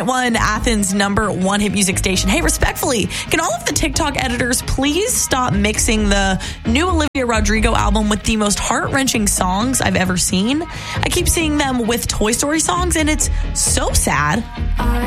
101.1, Athens' #1 hit music station. Hey, respectfully, can all of the TikTok editors please stop mixing the new Olivia Rodrigo album with the most heart-wrenching songs I've ever seen? I keep seeing them with Toy Story songs, and it's so sad.